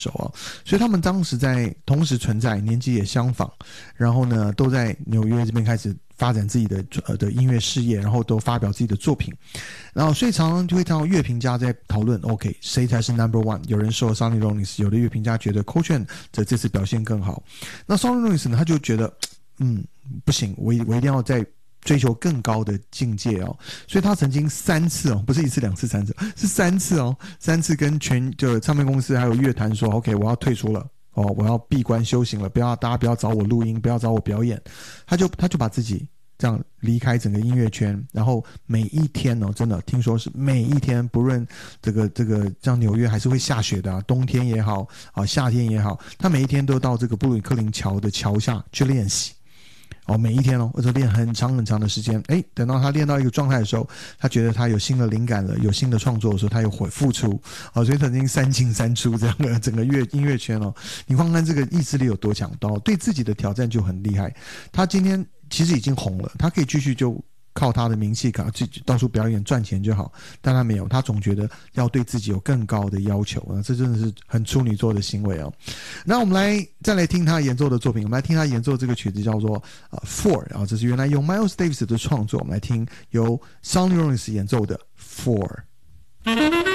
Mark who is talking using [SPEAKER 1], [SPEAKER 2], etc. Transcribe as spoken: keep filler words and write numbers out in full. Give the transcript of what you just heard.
[SPEAKER 1] 哦，所以他们当时在同时存在，年纪也相仿，然后呢都在纽约这边开始发展自己的呃的音乐事业，然后都发表自己的作品，然后所以常常就会看到乐评家在讨论 OK 谁才是 number one， 有人说 Sonny Rollins， 有的乐评家觉得 Coltrane 的这次表现更好，那 Sonny Rollins 呢他就觉得嗯不行，我我一定要在追求更高的境界哦，所以他曾经三次哦，不是一次两次三次，是三次哦，三次跟全就唱片公司还有乐坛说 OK 我要退出了哦，我要闭关修行了，不要大家不要找我录音，不要找我表演，他就他就把自己这样离开整个音乐圈，然后每一天哦，真的听说是每一天，不论这个这个像纽约还是会下雪的、啊，冬天也好啊，夏天也好，他每一天都到这个布鲁克林桥的桥下去练习。哦，每一天哦，而且练很长很长的时间。哎，等到他练到一个状态的时候，他觉得他有新的灵感了，有新的创作的时候，他又回复出。哦，所以曾经三进三出这样的整个乐音乐圈哦，你看看这个意志力有多强大，对自己的挑战就很厉害。他今天其实已经红了，他可以继续就靠他的名气卡到处表演赚钱就好，但他没有，他总觉得要对自己有更高的要求啊，这真的是很处女座的行为哦。那我们来再来听他演奏的作品，我们来听他演奏这个曲子叫做呃 Four 啊，这是原来由 Miles Davis 的创作，我们来听由 Sonny Rollins 演奏的 Four。